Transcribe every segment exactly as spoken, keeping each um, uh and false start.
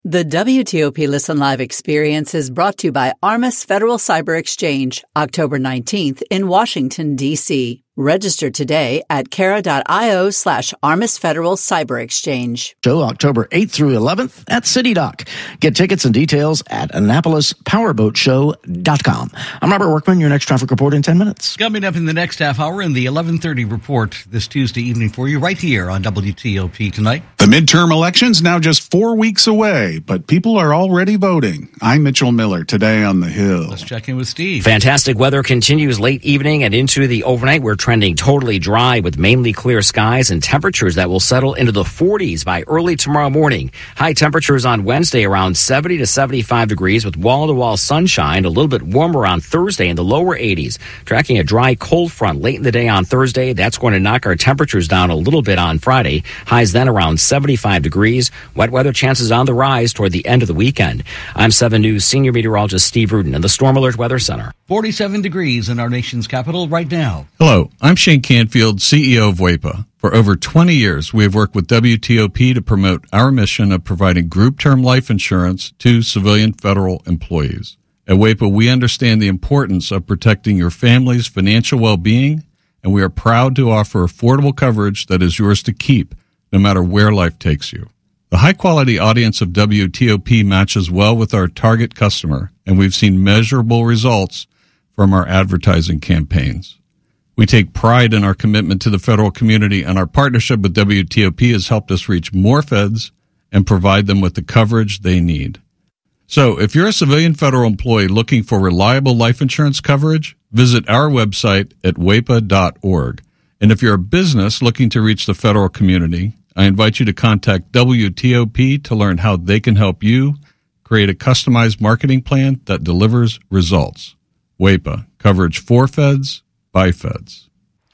The W T O P Listen Live experience is brought to you by Armis Federal Cyber Exchange, October nineteenth in Washington, D C Register today at Cara.io slash Armis Federal Cyber Exchange. Show October eighth through eleventh at City Dock. Get tickets and details at Annapolis Powerboat Show dot com. I'm Robert Workman, your next traffic report in ten minutes. Coming up in the next half hour in the eleven thirty report this Tuesday evening for you right here on W T O P Tonight. The midterm election's now just four weeks away, but people are already voting. I'm Mitchell Miller, today on the Hill. Let's check in with Steve. Fantastic weather continues late evening and into the overnight. We're trending totally dry with mainly clear skies and temperatures that will settle into the forties by early tomorrow morning. High temperatures on Wednesday around seventy to seventy-five degrees with wall-to-wall sunshine. A little bit warmer on Thursday in the lower eighties. Tracking a dry cold front late in the day on Thursday. That's going to knock our temperatures down a little bit on Friday. Highs then around seventy-five degrees. Wet weather chances on the rise toward the end of the weekend. I'm seven News Senior Meteorologist Steve Rudin in the Storm Alert Weather Center. forty-seven degrees in our nation's capital right now. Hello, I'm Shane Canfield, C E O of W A P A. For over twenty years, we have worked with W T O P to promote our mission of providing group term life insurance to civilian federal employees. At W A P A, we understand the importance of protecting your family's financial well-being, and we are proud to offer affordable coverage that is yours to keep, no matter where life takes you. The high-quality audience of W T O P matches well with our target customer, and we've seen measurable results from our advertising campaigns. We take pride in our commitment to the federal community, and our partnership with W T O P has helped us reach more feds and provide them with the coverage they need. So, if you're a civilian federal employee looking for reliable life insurance coverage, visit our website at W A P A dot org. And if you're a business looking to reach the federal community, I invite you to contact W T O P to learn how they can help you create a customized marketing plan that delivers results. W A P A, coverage for feds, by feds.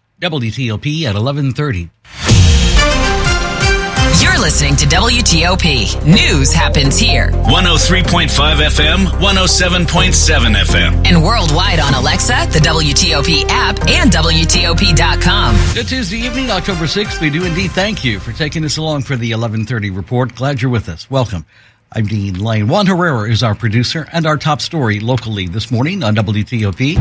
W T O P at eleven thirty. You're listening to W T O P. News happens here. one oh three point five F M, one oh seven point seven F M. And worldwide on Alexa, the W T O P app, and W T O P dot com. Good Tuesday evening, October sixth. We do indeed thank you for taking us along for the eleven thirty report. Glad you're with us. Welcome. I'm Dean Lane. Juan Herrera is our producer and our top story locally this morning on W T O P.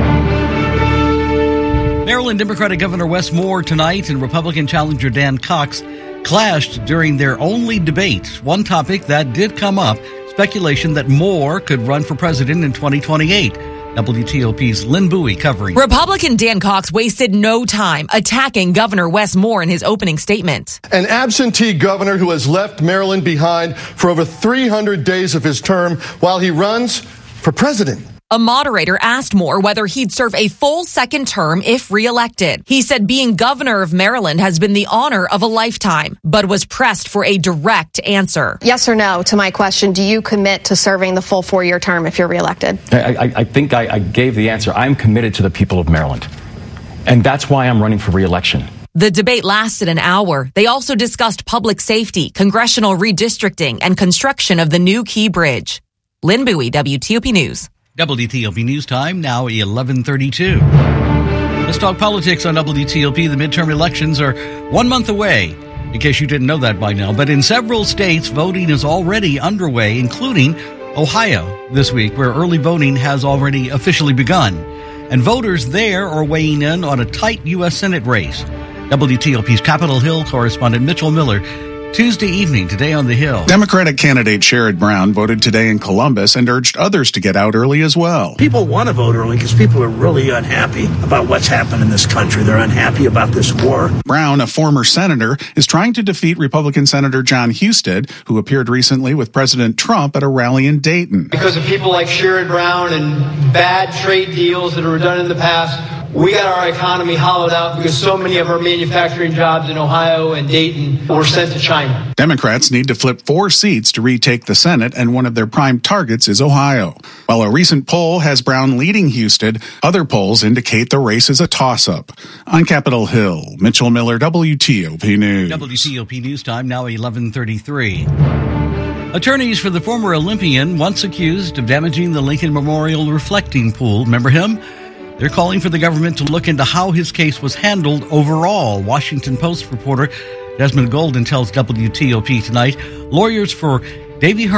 Maryland Democratic Governor Wes Moore tonight and Republican challenger Dan Cox clashed during their only debate. One topic that did come up, speculation that Moore could run for president in twenty twenty-eight. W T O P's Lynn Bowie covering. Republican Dan Cox wasted no time attacking Governor Wes Moore in his opening statement. An absentee governor who has left Maryland behind for over three hundred days of his term while he runs for president. A moderator asked Moore whether he'd serve a full second term if reelected. He said being governor of Maryland has been the honor of a lifetime, but was pressed for a direct answer. Yes or no to my question, do you commit to serving the full four-year term if you're reelected? I, I, I think I, I gave the answer. I'm committed to the people of Maryland, and that's why I'm running for reelection. The debate lasted an hour. They also discussed public safety, congressional redistricting, and construction of the new Key Bridge. Lynn Bowie, W T O P News. W T O P News Time, now eleven thirty-two. Let's talk politics on W T O P. The midterm elections are one month away, in case you didn't know that by now. But in several states, voting is already underway, including Ohio this week, where early voting has already officially begun. And voters there are weighing in on a tight U S Senate race. W T O P's Capitol Hill correspondent Mitchell Miller, Tuesday evening, today on the Hill. Democratic candidate Sherrod Brown voted today in Columbus and urged others to get out early as well. People want to vote early because people are really unhappy about what's happened in this country. They're unhappy about this war. Brown, a former senator, is trying to defeat Republican Senator John Husted, who appeared recently with President Trump at a rally in Dayton. Because of people like Sherrod Brown and bad trade deals that were done in the past, we got our economy hollowed out because so many of our manufacturing jobs in Ohio and Dayton were sent to China. Democrats need to flip four seats to retake the Senate, and one of their prime targets is Ohio. While a recent poll has Brown leading Husted, other polls indicate the race is a toss-up. On Capitol Hill, Mitchell Miller, W T O P News. W T O P News Time, now eleven thirty-three. Attorneys for the former Olympian, once accused of damaging the Lincoln Memorial reflecting pool, remember him? They're calling for the government to look into how his case was handled overall. Washington Post reporter Desmond Golden tells W T O P tonight lawyers for Davey